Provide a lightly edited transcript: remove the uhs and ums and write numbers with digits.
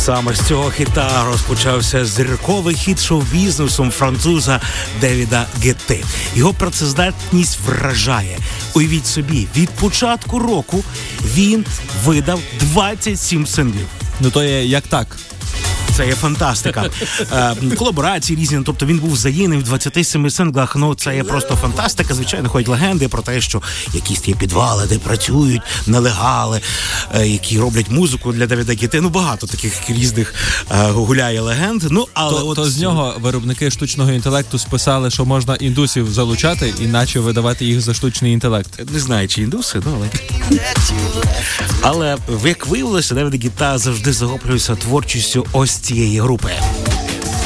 Саме з цього хіта розпочався зірковий хіт шоу-бізнесу француза Девіда Гетти. Його працездатність вражає. Уявіть собі, від початку року він видав 27 синглів. Ну то є як так? Це є фантастика. Колаборації різні, тобто він був задіяний в 27 синглах, ну це є просто фантастика. Звичайно, ходять легенди про те, що якісь є підвали, де працюють нелегали, які роблять музику для Девіда Гетти. Ну, багато таких різних гуляє легенд. Ну, але то з нього виробники штучного інтелекту списали, що можна індусів залучати, іначе видавати їх за штучний інтелект. Не знаю, чи індуси, ну, але як виявилося, Девід Гетта завжди захоплюється творчістю ось цієї групи.